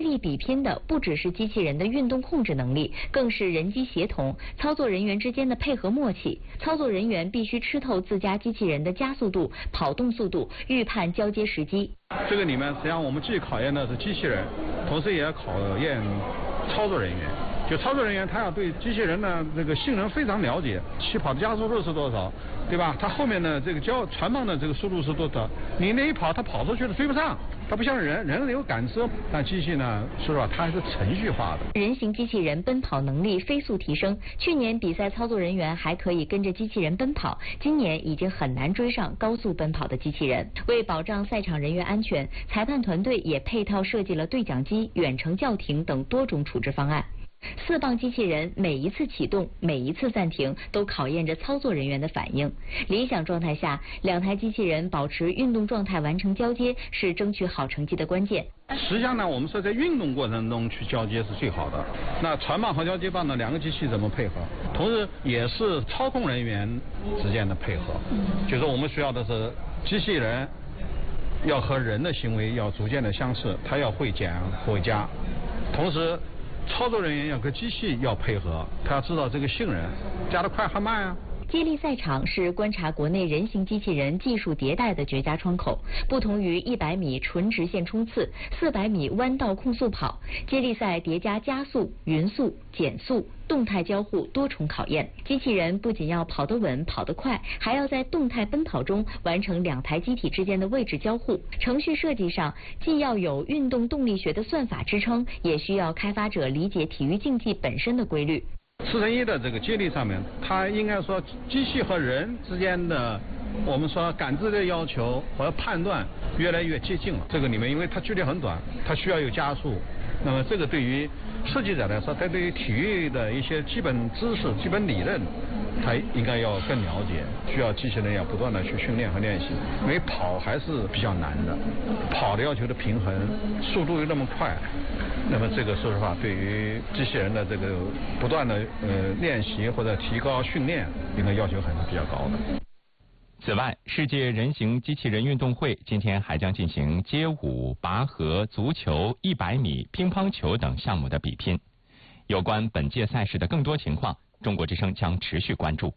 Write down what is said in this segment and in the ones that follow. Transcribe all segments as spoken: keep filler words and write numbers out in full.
力比拼的不只是机器人的运动控制能力，更是人机协同、操作人员之间的配合默契。操作人员必须吃透自家机器人的加速度、跑动速度，预判交接时机。 这个里面实际上我们既考验的是机器人，同时也要考验操作人员。就操作人员，他要对机器人呢这个性能非常了解，起跑的加速度是多少，对吧？它后面的这个交传放的这个速度是多少？你那一跑，它跑出去了追不上。它不像人，人有感知，但机器呢，说实话，它还是程序化的。 人形机器人奔跑能力飞速提升，去年比赛操作人员还可以跟着机器人奔跑，今年已经很难追上高速奔跑的机器人。为保障赛场人员安全，裁判团队也配套设计了对讲机、远程叫停等多种处置方案。四磅机器人每一次启动、每一次暂停，都考验着操作人员的反应。理想状态下，两台机器人保持运动状态完成交接，是争取好成绩的关键。 实际上呢，我们是在运动过程中去交接是最好的。那传棒和交接棒呢，两个机器怎么配合？同时也是操控人员之间的配合。就是我们需要的是机器人要和人的行为要逐渐的相似，它要会减会加，同时操作人员要跟机器要配合，他要知道这个性能加得快和慢啊。 接力赛场是观察国内人形机器人技术迭代的绝佳窗口。不同于一百米纯直线冲刺、四百米弯道控速跑，接力赛叠加加速、匀速、减速、动态交互多重考验。机器人不仅要跑得稳、跑得快，还要在动态奔跑中完成两台机体之间的位置交互。程序设计上，既要有运动动力学的算法支撑，也需要开发者理解体育竞技本身的规律。 四乘一的这个接力上面，它应该说机器和人之间的我们说感知的要求和判断越来越接近了。这个里面因为它距离很短，它需要有加速，那么这个对于设计者来说，他对于体育的一些基本知识、基本理论，他应该要更了解，需要机器人要不断的去训练和练习。因为跑还是比较难的，跑的要求的平衡，速度又那么快，那么这个说实话，对于机器人的这个不断的呃练习或者提高训练，应该要求还是比较高的。 此外，世界人形机器人运动会今天还将进行街舞、拔河、足球、一百米、乒乓球等项目的比拼。有关本届赛事的更多情况，中国之声将持续关注。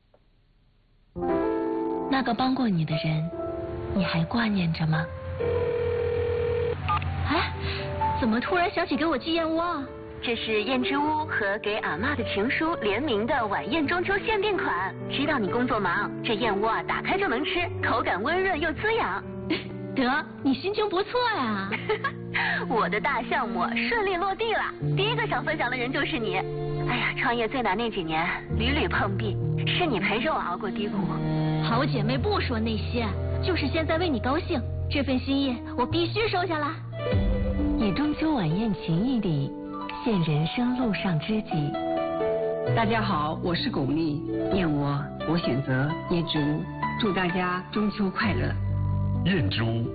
那个帮过你的人，你还挂念着吗？哎，怎么突然想起给我寄燕窝啊？ 这是燕之屋和给阿嬷的情书联名的晚宴中秋限定款。知道你工作忙，这燕窝啊打开就能吃，口感温润又滋养。 得，你心情不错呀。 我的大项目顺利落地了，第一个想分享的人就是你。哎呀，创业最难那几年，屡屡碰壁，是你陪着我熬过低谷。 好姐妹不说那些，就是现在为你高兴，这份心意我必须收下来。 以中秋晚宴情谊礼，献人生路上知己。 大家好，我是巩俐，燕窝我选择燕之屋，祝大家中秋快乐。 燕之屋